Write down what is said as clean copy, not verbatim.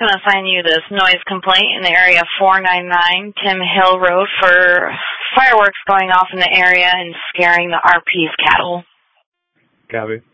going to assign you this noise complaint in the area 499 Tim Hill Road for fireworks going off in the area and scaring the RP's cattle. Copy.